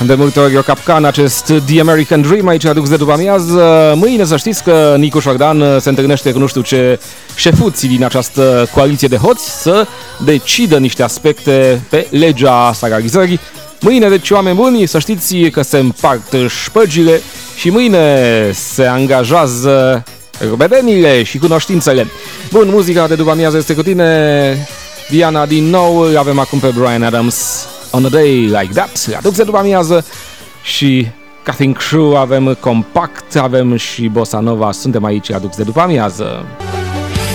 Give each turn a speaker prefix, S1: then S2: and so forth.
S1: De multe ori o capcană acest The American Dream aici adus de după amiază. Mâine să știți că Nicu Șordan se întâlnește cu nu știu ce șefuții din această coaliție de hoți să decidă niște aspecte pe legea salarizării. Mâine, deci, oameni buni, să știți că se împart șpăgile și mâine se angajează rubedenile și cunoștințele. Bun, muzica de după amiază este cu tine, Diana, din nou. Îl avem acum pe Bryan Adams, On a Day Like That, aduc de după amiază, și Cutting Crew, avem Compact, avem și Bossa Nova, suntem aici, aduc de după amiază.